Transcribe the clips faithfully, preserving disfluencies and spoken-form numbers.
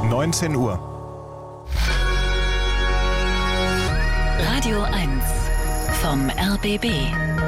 neunzehn Uhr. Radio eins vom R B B.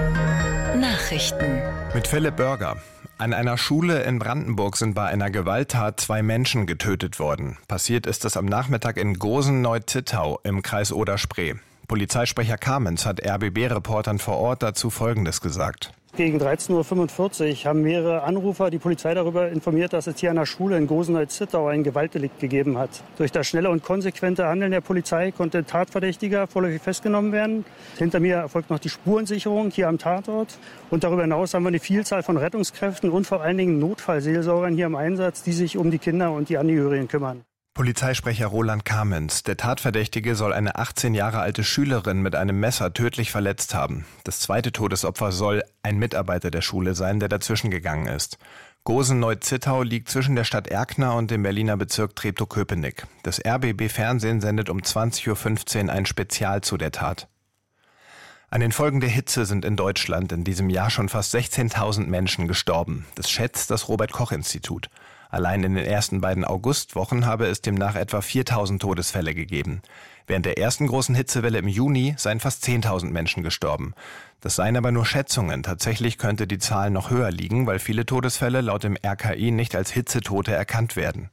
Nachrichten. Mit Philipp Börger. An einer Schule in Brandenburg sind bei einer Gewalttat zwei Menschen getötet worden. Passiert ist es am Nachmittag in Gosen-Neu-Zittau im Kreis Oder-Spree. Polizeisprecher Kamenz hat R B B-Reportern vor Ort dazu Folgendes gesagt. Gegen dreizehn Uhr fünfundvierzig haben mehrere Anrufer die Polizei darüber informiert, dass es hier an der Schule in Gosen-Neu-Zittau ein Gewaltdelikt gegeben hat. Durch das schnelle und konsequente Handeln der Polizei konnte Tatverdächtiger vorläufig festgenommen werden. Hinter mir erfolgt noch die Spurensicherung hier am Tatort. Und darüber hinaus haben wir eine Vielzahl von Rettungskräften und vor allen Dingen Notfallseelsorgern hier im Einsatz, die sich um die Kinder und die Angehörigen kümmern. Polizeisprecher Roland Kamenz. Der Tatverdächtige soll eine achtzehn Jahre alte Schülerin mit einem Messer tödlich verletzt haben. Das zweite Todesopfer soll ein Mitarbeiter der Schule sein, der dazwischen gegangen ist. Gosen-Neu-Zittau liegt zwischen der Stadt Erkner und dem Berliner Bezirk Treptow-Köpenick. Das R B B-Fernsehen sendet um zwanzig Uhr fünfzehn ein Spezial zu der Tat. An den Folgen der Hitze sind in Deutschland in diesem Jahr schon fast sechzehntausend Menschen gestorben. Das schätzt das Robert-Koch-Institut. Allein in den ersten beiden Augustwochen habe es demnach etwa viertausend Todesfälle gegeben. Während der ersten großen Hitzewelle im Juni seien fast zehntausend Menschen gestorben. Das seien aber nur Schätzungen. Tatsächlich könnte die Zahl noch höher liegen, weil viele Todesfälle laut dem R K I nicht als Hitzetote erkannt werden.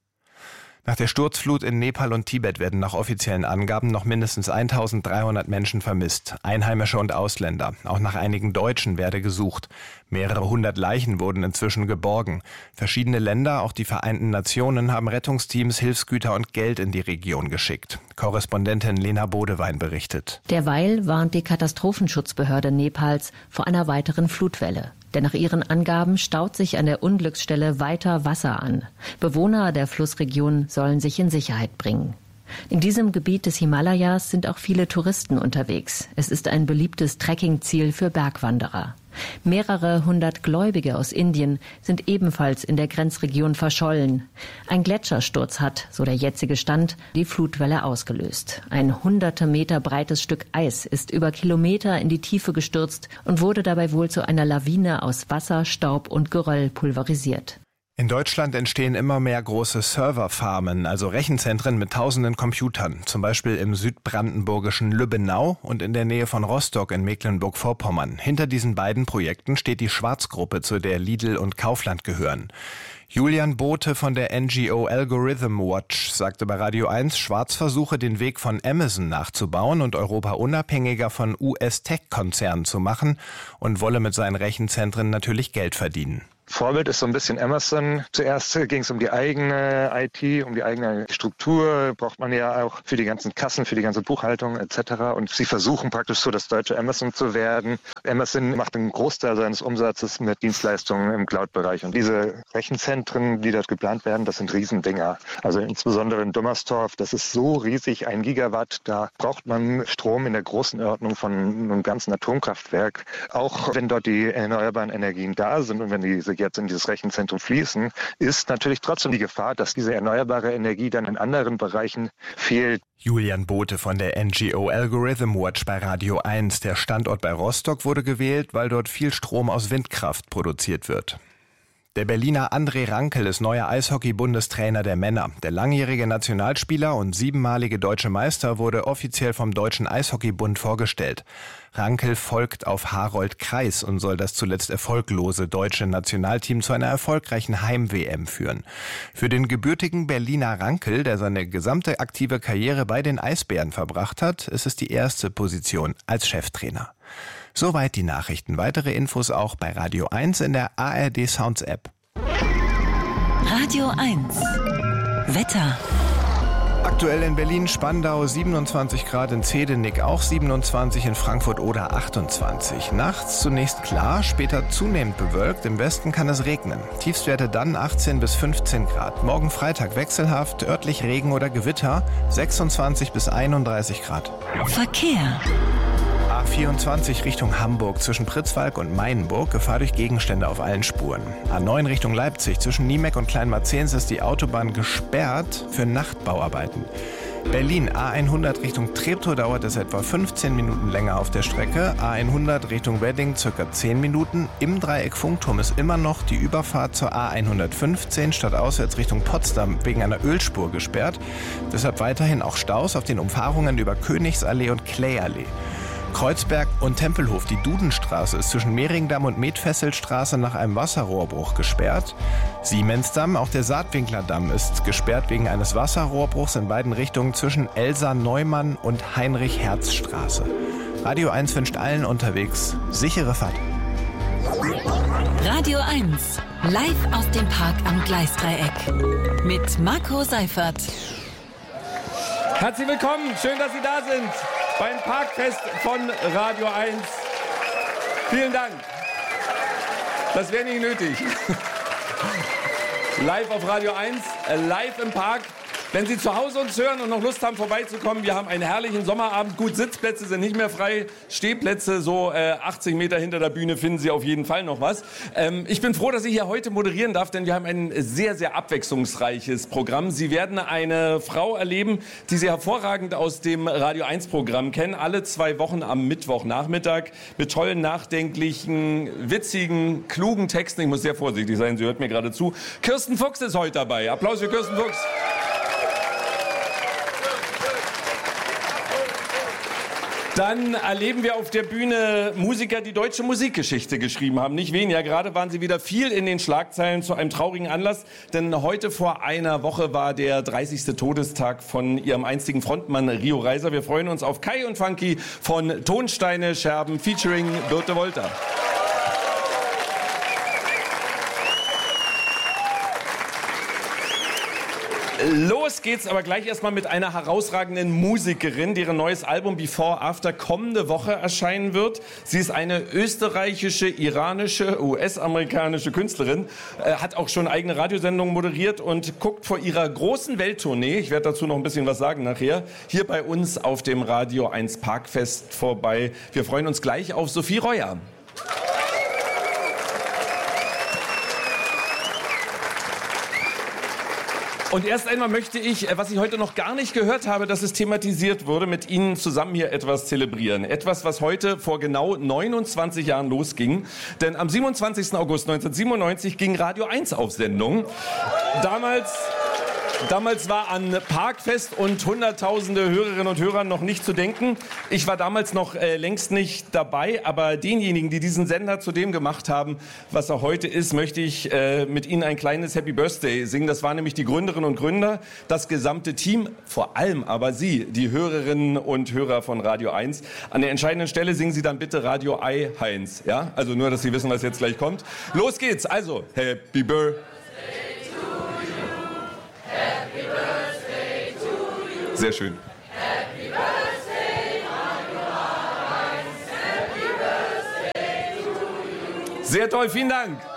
Nach der Sturzflut in Nepal und Tibet werden nach offiziellen Angaben noch mindestens eintausenddreihundert Menschen vermisst, Einheimische und Ausländer. Auch nach einigen Deutschen werde gesucht. Mehrere hundert Leichen wurden inzwischen geborgen. Verschiedene Länder, auch die Vereinten Nationen, haben Rettungsteams, Hilfsgüter und Geld in die Region geschickt. Korrespondentin Lena Bodewein berichtet. Derweil warnt die Katastrophenschutzbehörde Nepals vor einer weiteren Flutwelle. Denn nach ihren Angaben staut sich an der Unglücksstelle weiter Wasser an. Bewohner der Flussregion sollen sich in Sicherheit bringen. In diesem Gebiet des Himalayas sind auch viele Touristen unterwegs. Es ist ein beliebtes Trekkingziel für Bergwanderer. Mehrere hundert Gläubige aus Indien sind ebenfalls in der Grenzregion verschollen. Ein Gletschersturz hat, so der jetzige Stand, die Flutwelle ausgelöst. Ein hunderte Meter breites Stück Eis ist über Kilometer in die Tiefe gestürzt und wurde dabei wohl zu einer Lawine aus Wasser, Staub und Geröll pulverisiert. In Deutschland entstehen immer mehr große Serverfarmen, also Rechenzentren mit tausenden Computern, zum Beispiel im südbrandenburgischen Lübbenau und in der Nähe von Rostock in Mecklenburg-Vorpommern. Hinter diesen beiden Projekten steht die Schwarz-Gruppe, zu der Lidl und Kaufland gehören. Julian Bote von der N G O Algorithm Watch sagte bei Radio eins, Schwarz versuche den Weg von Amazon nachzubauen und Europa unabhängiger von U S-Tech-Konzernen zu machen und wolle mit seinen Rechenzentren natürlich Geld verdienen. Vorbild ist so ein bisschen Amazon. Zuerst ging es um die eigene I T, um die eigene Struktur. Braucht man ja auch für die ganzen Kassen, für die ganze Buchhaltung et cetera. Und sie versuchen praktisch so das deutsche Amazon zu werden. Amazon macht einen Großteil seines Umsatzes mit Dienstleistungen im Cloud-Bereich. Und diese Rechenzentren, die dort geplant werden, das sind Riesendinger. Also insbesondere in Dummersdorf, das ist so riesig, ein Gigawatt. Da braucht man Strom in der großen Ordnung von einem ganzen Atomkraftwerk. Auch wenn dort die erneuerbaren Energien da sind und wenn diese jetzt in dieses Rechenzentrum fließen, ist natürlich trotzdem die Gefahr, dass diese erneuerbare Energie dann in anderen Bereichen fehlt. Julian Bote von der N G O Algorithm Watch bei Radio eins. Der Standort bei Rostock wurde gewählt, weil dort viel Strom aus Windkraft produziert wird. Der Berliner André Rankel ist neuer Eishockey-Bundestrainer der Männer. Der langjährige Nationalspieler und siebenmalige deutsche Meister wurde offiziell vom Deutschen Eishockeybund vorgestellt. Rankel folgt auf Harold Kreis und soll das zuletzt erfolglose deutsche Nationalteam zu einer erfolgreichen Heim-W M führen. Für den gebürtigen Berliner Rankel, der seine gesamte aktive Karriere bei den Eisbären verbracht hat, ist es die erste Position als Cheftrainer. Soweit die Nachrichten. Weitere Infos auch bei Radio eins in der A R D Sounds App. Radio eins. Wetter. Aktuell in Berlin-Spandau siebenundzwanzig Grad, in Zehdenick auch siebenundzwanzig, in Frankfurt oder achtundzwanzig. Nachts zunächst klar, später zunehmend bewölkt. Im Westen kann es regnen. Tiefstwerte dann achtzehn bis fünfzehn Grad. Morgen Freitag wechselhaft, örtlich Regen oder Gewitter, sechsundzwanzig bis einunddreißig Grad. Verkehr. A vierundzwanzig Richtung Hamburg zwischen Pritzwalk und Meienburg, Gefahr durch Gegenstände auf allen Spuren. A neun Richtung Leipzig zwischen Niemeck und Kleinmarzens ist die Autobahn gesperrt für Nachtbauarbeiten. Berlin A hundert Richtung Treptow dauert es etwa fünfzehn Minuten länger auf der Strecke. A hundert Richtung Wedding circa zehn Minuten. Im Dreieck Funkturm ist immer noch die Überfahrt zur A hundertfünfzehn stadtauswärts Richtung Potsdam wegen einer Ölspur gesperrt. Deshalb weiterhin auch Staus auf den Umfahrungen über Königsallee und Klayallee. Kreuzberg und Tempelhof, die Dudenstraße ist zwischen Mehringdamm und Medfesselstraße nach einem Wasserrohrbruch gesperrt. Siemensdamm, auch der Saatwinklerdamm ist gesperrt wegen eines Wasserrohrbruchs in beiden Richtungen zwischen Elsa-Neumann und Heinrich-Herz-Straße. Radio eins wünscht allen unterwegs sichere Fahrt. Radio eins, live aus dem Park am Gleisdreieck mit Marco Seifert. Herzlich willkommen, schön, dass Sie da sind beim Parkfest von Radio eins. Vielen Dank. Das wäre nicht nötig. Live auf Radio eins, live im Park. Wenn Sie zu Hause uns hören und noch Lust haben, vorbeizukommen, wir haben einen herrlichen Sommerabend. Gut, Sitzplätze sind nicht mehr frei. Stehplätze so äh, achtzig Meter hinter der Bühne finden Sie auf jeden Fall noch was. Ähm, ich bin froh, dass ich hier heute moderieren darf, denn wir haben ein sehr, sehr abwechslungsreiches Programm. Sie werden eine Frau erleben, die Sie hervorragend aus dem Radio eins Programm kennen. Alle zwei Wochen am Mittwochnachmittag mit tollen, nachdenklichen, witzigen, klugen Texten. Ich muss sehr vorsichtig sein, sie hört mir gerade zu. Kirsten Fuchs ist heute dabei. Applaus für Kirsten Fuchs. Dann erleben wir auf der Bühne Musiker, die deutsche Musikgeschichte geschrieben haben. Nicht weniger. Gerade waren sie wieder viel in den Schlagzeilen zu einem traurigen Anlass. Denn heute vor einer Woche war der dreißigste Todestag von ihrem einstigen Frontmann Rio Reiser. Wir freuen uns auf Kai und Funky von Tonsteine Scherben featuring Birte Wolter. Los geht's aber gleich erstmal mit einer herausragenden Musikerin, deren neues Album Before After kommende Woche erscheinen wird. Sie ist eine österreichische, iranische, U S-amerikanische Künstlerin, äh, hat auch schon eigene Radiosendungen moderiert und guckt vor ihrer großen Welttournee, ich werde dazu noch ein bisschen was sagen nachher, hier bei uns auf dem Radio eins Parkfest vorbei. Wir freuen uns gleich auf Sophie Reuer. Und erst einmal möchte ich, was ich heute noch gar nicht gehört habe, dass es thematisiert wurde, mit Ihnen zusammen hier etwas zelebrieren. Etwas, was heute vor genau neunundzwanzig Jahren losging. Denn am siebenundzwanzigsten August neunzehnhundertsiebenundneunzig ging Radio eins auf Sendung. Damals... Damals war an Parkfest und hunderttausende Hörerinnen und Hörer noch nicht zu denken. Ich war damals noch äh, längst nicht dabei, aber denjenigen, die diesen Sender zu dem gemacht haben, was er heute ist, möchte ich äh, mit Ihnen ein kleines Happy Birthday singen. Das waren nämlich die Gründerinnen und Gründer, das gesamte Team, vor allem aber Sie, die Hörerinnen und Hörer von Radio eins. An der entscheidenden Stelle singen Sie dann bitte Radio Ei Heinz. Ja? Also nur, dass Sie wissen, was jetzt gleich kommt. Los geht's, also Happy Birthday. Happy birthday to you. Sehr schön. Happy birthday, Radio eins. Happy birthday to you. Sehr toll, vielen Dank.